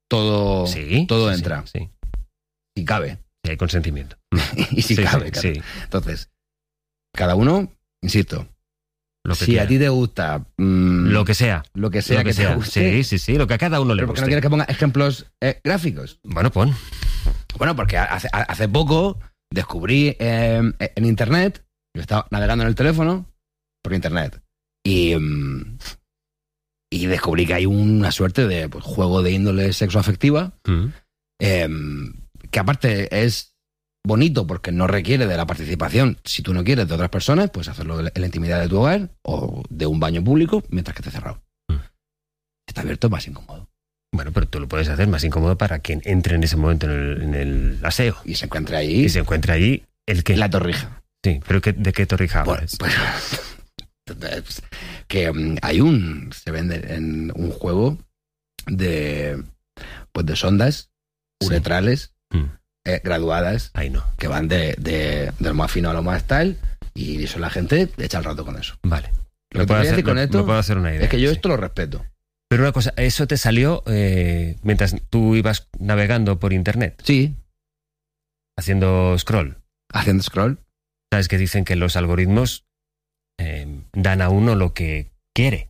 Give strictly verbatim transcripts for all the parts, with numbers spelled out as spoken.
todo, sí, todo sí, entra. Sí, sí. Si cabe. Si hay consentimiento. y si sí, cabe, sí, claro. sí. Entonces, cada uno, insisto, Lo que si quiera. a ti te gusta... Mmm, Lo que sea. Lo que sea lo que, que sea. te guste. Sí, sí, sí, lo que a cada uno le ¿Pero por qué guste. no quieres que ponga ejemplos eh, gráficos? Bueno, pon. Bueno, porque hace, hace poco descubrí eh, en internet, yo estaba navegando en el teléfono por internet y, um, y descubrí que hay una suerte de pues, juego de índole sexoafectiva Mm. eh, que aparte es bonito porque no requiere de la participación, si tú no quieres, de otras personas, pues hacerlo en la intimidad de tu hogar o de un baño público mientras que esté cerrado. Mm. Si está abierto es más incómodo. Bueno, pero tú lo puedes hacer más incómodo para quien entre en ese momento en el, en el aseo. Y se encuentra ahí Y se encuentra allí el que... la torrija. Sí, pero ¿qué, ¿de qué torrija hablas? Pues, pues, que um, hay un... Se vende en un juego de... Pues de sondas Sí. uretrales Mm. eh, graduadas Ahí no. que van de, de, de lo más fino a lo más tal y eso la gente echa el rato con eso. Vale. Lo que te puedo voy a hacer, decir con me- esto me puedo hacer una idea. es que yo sí. esto lo respeto. Pero una cosa, eso te salió eh, mientras tú ibas navegando por internet, Sí, haciendo scroll. haciendo scroll. Sabes que dicen que los algoritmos eh, dan a uno lo que quiere.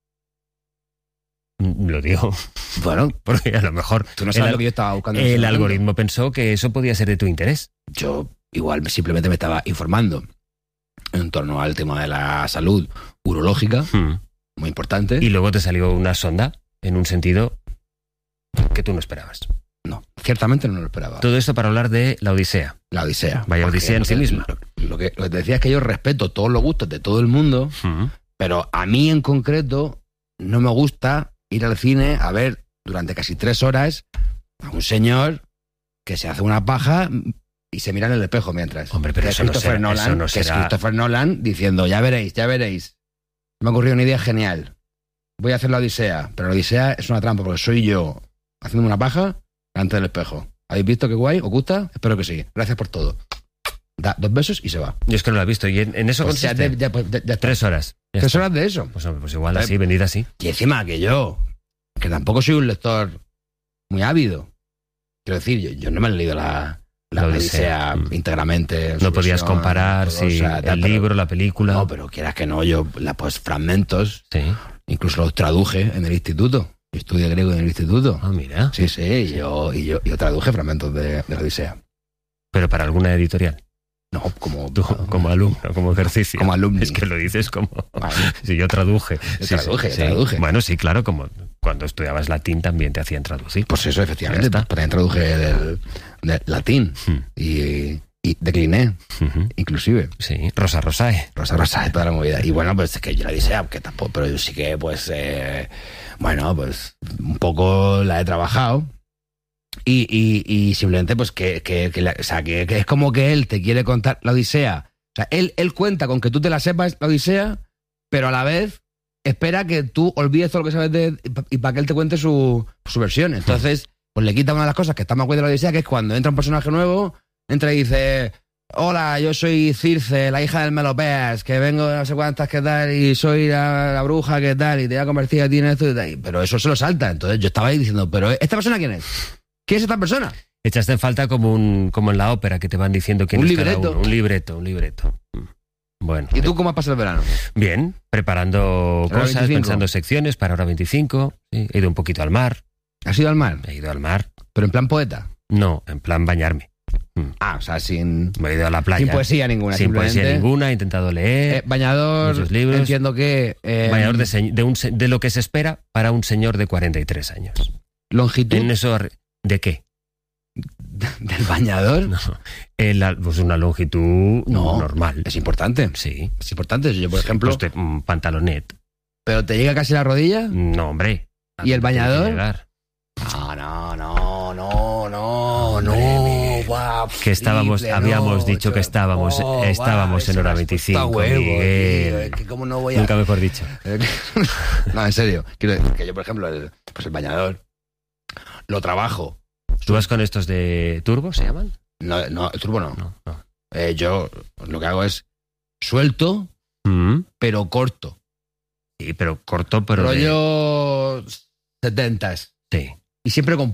Mm, Lo digo, Bueno, porque a lo mejor tú no sabes el, lo que yo estaba buscando. en ese el momento. algoritmo pensó que eso podía ser de tu interés. Yo igual simplemente me estaba informando en torno al tema de la salud urológica, Mm. muy importante. Y luego te salió una sonda en un sentido que tú no esperabas. No, ciertamente no lo esperaba. Todo esto para hablar de la Odisea. La Odisea. Vaya Porque odisea en lo sí que- misma. Lo, lo que, lo que te decía es que yo respeto todos los gustos de todo el mundo, Mm. pero a mí en concreto no me gusta ir al cine a ver durante casi tres horas a un señor que se hace una paja y se mira en el espejo mientras. Hombre, pero Que eso es no Christopher será- Nolan, eso no que es será- Christopher Nolan diciendo, ya veréis, ya veréis. Me ha ocurrido una idea genial. Voy a hacer la Odisea, pero la Odisea es una trampa porque soy yo haciéndome una paja delante del espejo. ¿Habéis visto qué guay? ¿Os gusta? Espero que sí. Gracias por todo. Da dos besos y se va. Yo es que no lo he visto. ¿Y en, en eso O sea, consiste? de- de- de- de- de- Tres horas. Ya tres está. horas de eso. Pues, hombre, pues igual así, vendida así. Y encima que yo, que tampoco soy un lector muy ávido. Quiero decir, yo, yo no me he leído la, la, La Odisea, Odisea. Mm. integramente. en No su podías versión comparar si ortodoxa, tal, el pero- libro, la película. No, pero quieras que no, yo la, pues fragmentos, Sí. incluso los traduje en el instituto. Yo estudié griego en el instituto. Ah, mira. Sí, sí, y yo, y yo, yo traduje fragmentos de, de la Odisea. Pero para alguna editorial. No, como, Tú, como alumno, como ejercicio. como alumno. Es que lo dices como... Vale. Si yo traduje. Yo traduje, yo traduje. Bueno, sí, claro, como cuando estudiabas latín también te hacían traducir. Pues eso, efectivamente. Ya está. Pues también traduje del, del latín Hmm. y, y decliné, Ujú. inclusive. Sí, Rosa Rosae. Rosa Rosa, toda la movida. Y bueno, pues es que yo la Odisea, que tampoco, pero yo sí que, pues, eh, bueno, pues un poco la he trabajado. Y, y, y simplemente, pues, que, que, que, la- o sea, que, que es como que él te quiere contar la Odisea. O sea, él, él cuenta con que tú te la sepas, la Odisea, pero a la vez espera que tú olvides todo lo que sabes de y para que él te cuente su, su versión. Entonces, pues le quita una de las cosas que está más guay de la Odisea, que es cuando entra un personaje nuevo, entra y dice... Hola, yo soy Circe, la hija del Melopeas, que vengo de no sé cuántas que tal, y soy la, la bruja que tal, y te voy a convertir a ti en esto y tal. Pero eso se lo salta. Entonces yo estaba ahí diciendo, ¿pero esta persona quién es? ¿Quién es esta persona? Echaste en falta como un como en la ópera que te van diciendo quién Un es cada libreto. uno. Un libreto, un libreto. Mm. Bueno. ¿Y tú cómo has pasado el verano? Bien, preparando Hora cosas, veinticinco. pensando secciones para hora veinticinco. Sí, he ido un poquito al mar. ¿Has ido al mar? He ido al mar. ¿Pero en plan poeta? No, en plan bañarme. Ah, o sea, sin, Me he ido a la playa. sin poesía ninguna. Sin simplemente. poesía ninguna, he intentado leer. Eh, bañador, muchos libros. entiendo que... eh, bañador de, se- de, un se- de lo que se espera para un señor de cuarenta y tres años. longitud En eso, arri- ¿de qué? del bañador. No, el al- pues una longitud No. normal. Es importante. Sí. Es importante. Yo, por ejemplo, Pues te- un pantalonet. ¿pero te llega casi la rodilla? No, hombre. ¿Y el Tiene que bañador? llegar. No, no, no, no, no, no. Guau, Que estábamos, triple, habíamos no, dicho que yo- estábamos, oh, estábamos va, en se hora me has veinticinco. puesto a huevo, Miguel. tío, es que cómo no voy a... Nunca mejor dicho. No, en serio. Quiero decir que yo, por ejemplo, el, pues el bañador lo trabajo. ¿Tú vas con estos de turbo, se llaman? No, no, el turbo no. No, no. Eh, yo lo que hago es suelto, Mm, pero corto. sí, pero corto, pero de- Rollo setentas. sí. Y siempre con